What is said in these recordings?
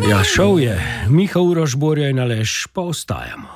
Ja, šel je. Miha, Uroš, Borja in Aleš pa ostajamo.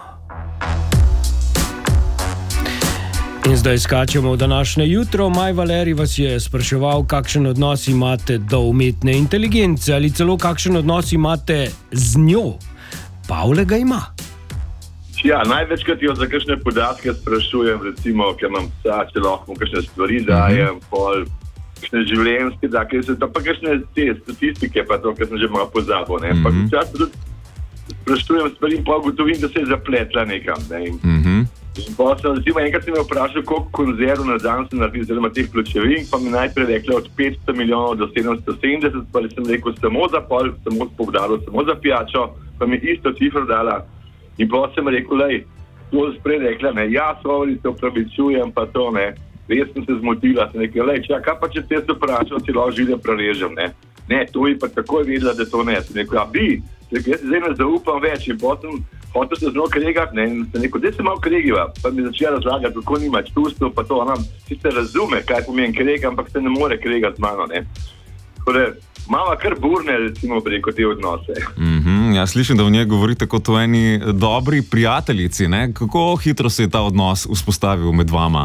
In zdaj skačemo v današnje jutro. Maj Valerij vas je spraševal, kakšen odnos imate do umetne inteligence ali celo kakšen odnos imate z njo. Pavle ga ima. Ja, največkrat jo za kakšne podatke sprašujem, recimo, ker imam psa, če lahko kakšne stvari dajem, pol, kakšne življenjske, pa kakšne te statistike, pa to, kar sem že malo pozabil, ne. Pa včasih tudi sprašujem stvari in pa ugotovim, da se je zapletla nekam, ne. In pa sem, recimo, enkrat sem me vprašal, koliko konzerv na dan sem naredil, oziroma teh pločevink, pa mi najprej rekla od 500 milijonov do 770, pa sem rekel samo za pol, samo poudaril, samo za pijačo, pa mi isto cifro dala. In pa sem rekel, to sprej rekla, ne, ja, sorry, se opravičujem, pa to, ne, res sem se zmotila, sem rekel, čakaj, pa če te se vprašal, si lahko življenje prerežem, ne. Ne, to je pa takoj vedela, da to ne. Sem rekel, jaz se zdaj ne zaupam več in potem hotel se z njo kregati, ne, in sem rekel, zdaj se malo kregiva, pa mi začela razlagati, kako nima čustev, pa to, ona sicer razume, kaj pomeni krega, ampak se ne more kregati z mano, ne. Tako da, mama kar burne, recimo, preko te odnose. Ja, slišim, da v njej govorite kot o eni dobri prijateljici, ne? Kako hitro se je ta odnos vzpostavil med vama?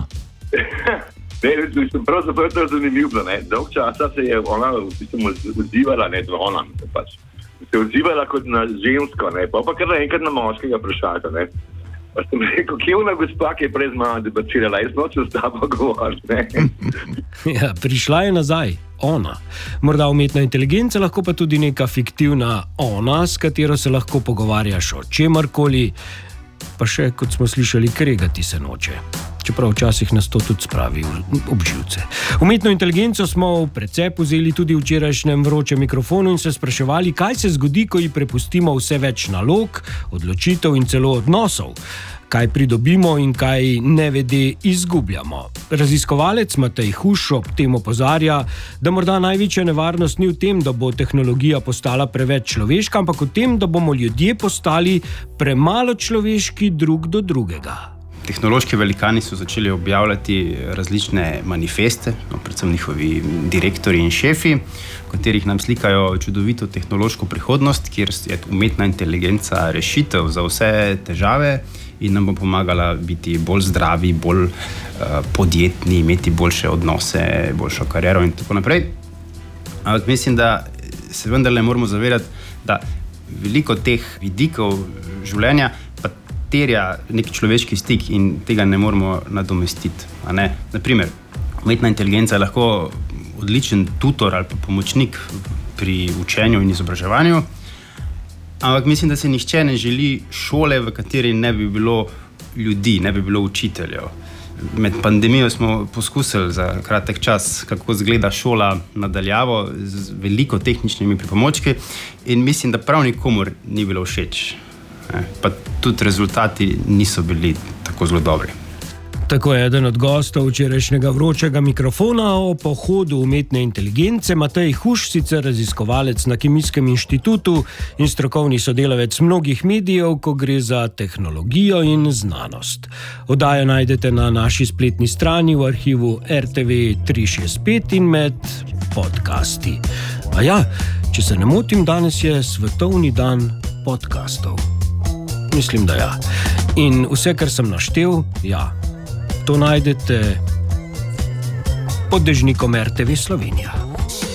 Pravzaprav to je zanimivo, ne? Dolg časa se je ona odzivala, ne, ona pač. Se odzivala kot na žensko, ne, pa kar naenkrat na moškega vprašata, ne. Pa sem rekel, kje ona gospa, ki je prej z mano debatirala, jaz nočem s tabo govoriti, ne. Ja, prišla je nazaj. Ona. Morda umetna inteligenca, lahko pa tudi neka fiktivna ona, s katero se lahko pogovarjaš o čemarkoli, pa še, kot smo slišali, kregati se noče. Čeprav včasih nas to tudi spravi ob živce. Umetno inteligenco smo v precep vzeli tudi v včerajšnjem vročem mikrofonu in se spraševali, kaj se zgodi, ko ji prepustimo vse več nalog, odločitev in celo odnosov. Kaj pridobimo in kaj nevede izgubljamo. Raziskovalec Matej Huš ob tem opozarja, da morda največja nevarnost ni v tem, da bo tehnologija postala preveč človeška, ampak v tem, da bomo ljudje postali premalo človeški drug do drugega. Tehnološki velikani so začeli objavljati različne manifeste, predvsem njihovi direktorji in šefi, v katerih nam slikajo čudovito tehnološko prihodnost, kjer je umetna inteligenca rešitev za vse težave in nam bo pomagala biti bolj zdravi, bolj podjetni, imeti boljše odnose, boljšo kariero in tako naprej. Ampak mislim, da se vendarle moramo zavedati, da veliko teh vidikov življenja pa terja neki človeški stik in tega ne moramo nadomestiti. Naprimer, umetna inteligenca je lahko odličen tutor ali pa pomočnik pri učenju in izobraževanju, ampak mislim, da se nihče ne želi šole, v kateri ne bi bilo ljudi, ne bi bilo učiteljev. Med pandemijo smo poskusili za kratek čas, kako izgleda šola nadaljavo z veliko tehničnimi pripomočki in mislim, da prav nikomur ni bilo všeč. Pa tudi rezultati niso bili tako zelo dobri. Tako je eden od gostov včerajšnjega vročega mikrofona o pohodu umetne inteligence. Matej Huš, sicer raziskovalec na Kemijskem inštitutu in strokovni sodelavec mnogih medijev, ko gre za tehnologijo in znanost. Oddajo najdete na naši spletni strani v arhivu RTV 365 in med podcasti. A ja, če se ne motim, danes je svetovni dan podcastov. Mislim, da ja. In vse, kar sem naštel, ja, to najdete pod dežnikom RTV Slovenija.